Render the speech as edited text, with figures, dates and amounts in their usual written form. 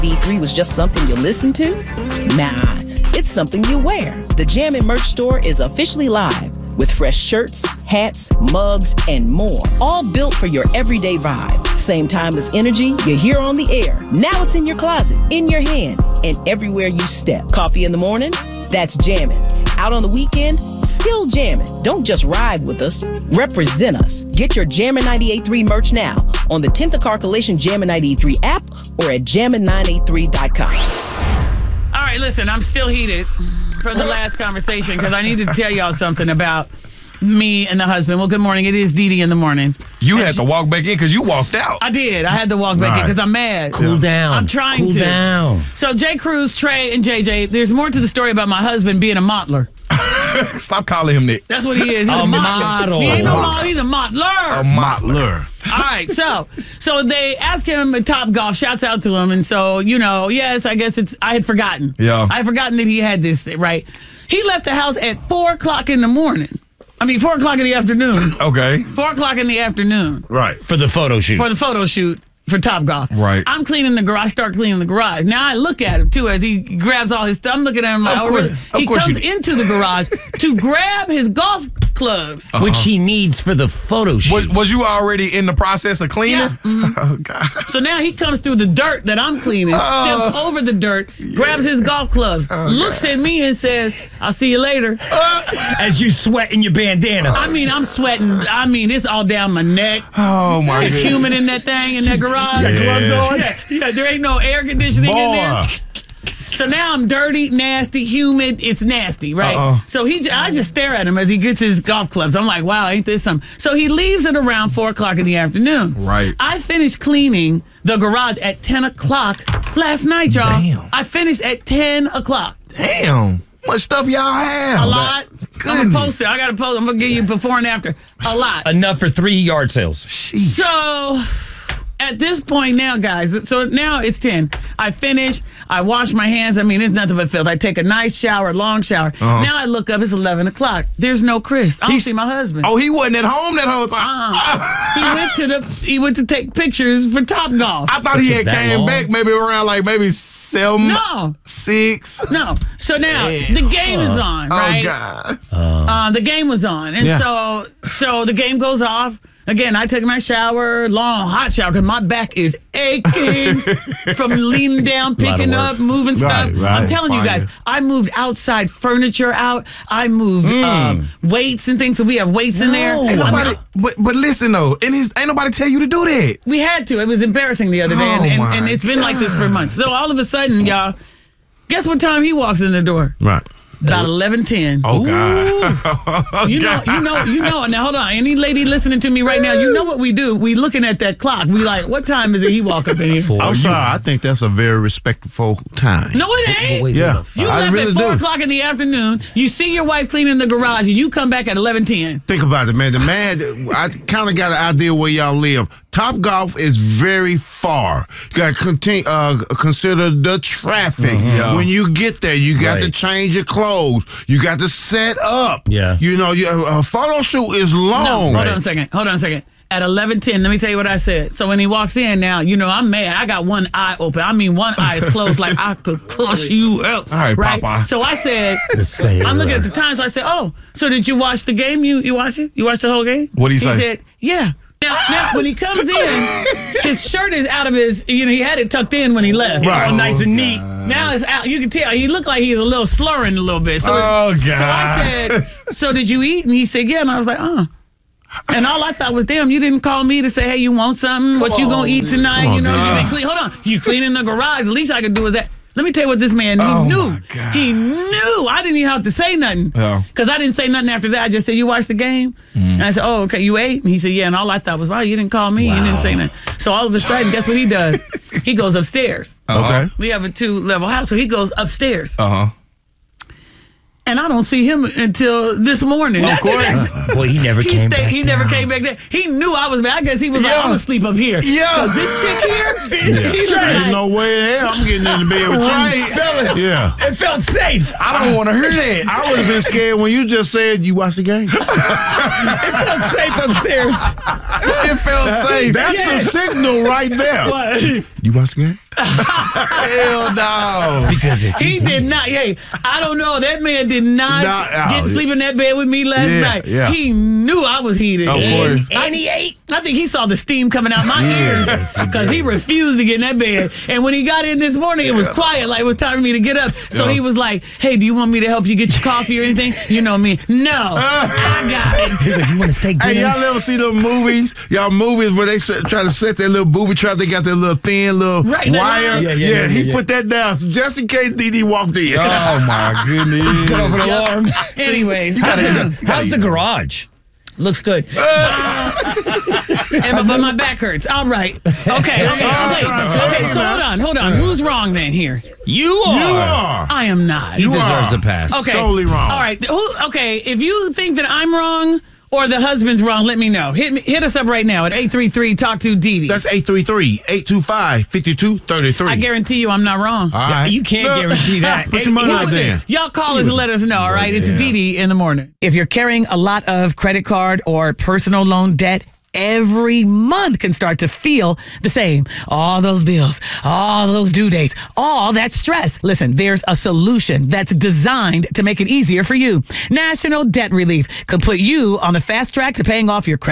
V3 was just something you listen to? Nah, it's something you wear. The Jammin' merch store is officially live with fresh shirts, hats, mugs, and more. All built for your everyday vibe. Same timeless energy you hear on the air. Now it's in your closet, in your hand, and everywhere you step. Coffee in the morning? That's Jammin'. Out on the weekend? Still jammin'. Don't just ride with us. Represent us. Get your Jammin' 98.3 merch now on the 10th of Calculation Jammin' 98.3 app or at jammin983.com. All right, listen, I'm still heated from the last conversation because I need to tell y'all something about me and the husband. Well, good morning. It is Dee Dee in the morning. You had to walk back in because you walked out. I did. I had to walk back in because I'm mad. Cool down. I'm trying cool to. down. So J. Cruz, Trey, and JJ, there's more to the story about my husband being a mottler. Stop calling him that. That's what he is. He's a model. He ain't no model. He's a mottler. A mottler. All right, so they asked him at Top Golf, shouts out to him, and so, yes, I guess I had forgotten. Yeah. I had forgotten that he had this, right? He left the house at 4 o'clock in the morning. 4 o'clock in the afternoon. Okay. 4 o'clock in the afternoon. Right. For the photo shoot. For the photo shoot for Top Golf. Right. I'm cleaning the garage. I start cleaning the garage. Now I look at him, too, as he grabs all his stuff. I'm looking at him like, he comes into the garage to grab his golf clubs. Which he needs for the photo shoot. Was you already in the process of cleaning? Yeah. Mm-hmm. Oh, God. So now he comes through the dirt that I'm cleaning, steps over the dirt, grabs his golf clubs, looks at me and says, I'll see you later. As you sweat in your bandana. I'm sweating. It's all down my neck. Oh, my God. It's humid in that thing, in that garage. Got gloves on? Yeah, there ain't no air conditioning in there. So now I'm dirty, nasty, humid. It's nasty, right? So I just stare at him as he gets his golf clubs. I'm like, wow, ain't this something? So he leaves at around 4 o'clock in the afternoon. Right. I finished cleaning the garage at 10 o'clock last night, y'all. Damn. I finished at 10 o'clock. Damn. What stuff y'all have? A lot. I'm going to post it. I got to post it. I'm going to give you before and after. A lot. Enough for 3 yard sales. Sheesh. So at this point now, guys, so now it's 10. I finish. I wash my hands. It's nothing but filth. I take a nice shower, long shower. Now I look up. It's 11 o'clock. There's no Chris. I don't see my husband. Oh, he wasn't at home that whole time? He went to take pictures for Top Golf. I thought he had came back maybe around 7, No. 6. No. So now the game is on, right? Oh, God. The game was on. And so the game goes off. Again, I take my shower, long, hot shower, because my back is aching from leaning down, picking up, moving stuff. Right, I'm telling you guys, I moved outside furniture out. I moved weights and things, so we have weights in there. Ain't nobody, but listen, though, ain't nobody tell you to do that. We had to. It was embarrassing the other day, and it's been like this for months. So all of a sudden, y'all, guess what time he walks in the door? Right. About 11:10. Oh, God. You know. Now, hold on. Any lady listening to me right now, you know what we do. We looking at that clock. We like, what time is it he walk up in here? I'm sorry. I think that's a very respectful time. No, it ain't. Yeah. You left at 4 o'clock in the afternoon. You see your wife cleaning the garage, and you come back at 11:10. Think about it, man. I kind of got an idea where y'all live. Top Golf is very far. You got to consider the traffic. When you get there, you got to change your clothes. You got to set up. Yeah. A photo shoot is long. No, hold on a second. At 11:10, let me tell you what I said. So when he walks in now, I'm mad. I got one eye open. One eye is closed like I could cuss you out. All right, Papa. So I said, I'm looking at the time. So I said, oh, so did you watch the game? You watch it? You watched the whole game? What'd he say? He said, yeah. Now, when he comes in, his shirt is out of his, he had it tucked in when he left. Right. All nice and neat. Now it's out. You can tell. He looked like he's a little slurring a little bit. So God. So I said, so did you eat? And he said, yeah. And I was like, And all I thought was, damn, you didn't call me to say, hey, you want something? What you going to eat tonight? You've been clean. Hold on. You cleaning the garage. The least I could do is that. Let me tell you what this man knew. He knew. I didn't even have to say nothing. Because I didn't say nothing after that. I just said, you watched the game? And I said, oh, okay, you ate? And he said, yeah. And all I thought was, wow, you didn't call me. You didn't say nothing. So all of a sudden, guess what he does? He goes upstairs. Okay. We have a 2-level house, so he goes upstairs. And and I don't see him until this morning. Of course. Boy, he never came back. He never came back there. He knew I was bad. I guess he was like, I'm gonna sleep up here. Yeah. This chick here, he's There's like, no way in hell I'm getting in the bed with Right, you. fellas. Yeah. It felt safe. I don't want to hear that. I would have been scared when you just said you watched the game. It felt safe upstairs. It felt safe. That's the signal right there. what? You watched the game? Hell no. Because if He did not. Hey, I don't know. That man did not get sleep in that bed with me last night. Yeah. He knew I was heated. Of course. and he ate. I think he saw the steam coming out my ears because he refused to get in that bed. And when he got in this morning, it was quiet, like it was time for me to get up. So he was like, "Hey, do you want me to help you get your coffee or anything?" You know me. No, I got it. He's like, you want to steak dinner? Hey, y'all ever see those movies? Y'all movies where they try to set their little booby trap. They got their little thin little Right, that wire. line. Yeah, He yeah. put that down just in case DD walked in. Oh my goodness. Set off an alarm. Anyways, How's the garage? looks good. But my back hurts. All right. Okay. So hold on. Who's wrong then here? You are. You are. I am not. He deserves a pass. Okay. Totally wrong. All right. Okay. If you think that I'm wrong or the husband's wrong, let me know. Hit us up right now at 833 Talk to Dee Dee. That's 833-825-5233. I guarantee you I'm not wrong. All right. You can't guarantee that. Put your money out Listen, there. y'all call us and let us know, all right? It's Dee Dee in the morning. If you're carrying a lot of credit card or personal loan debt, every month can start to feel the same. All those bills, all those due dates, all that stress. Listen, there's a solution that's designed to make it easier for you. National Debt Relief could put you on the fast track to paying off your credit